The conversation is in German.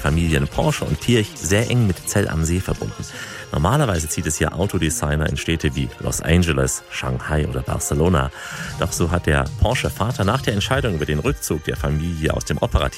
Familien Porsche und Piëch sehr eng mit Zell am See verbunden. Normalerweise zieht es hier Autodesigner in Städte wie Los Angeles, Shanghai oder Barcelona. Doch so hat der Porsche-Vater nach der Entscheidung über den Rückzug der Familie aus dem operativen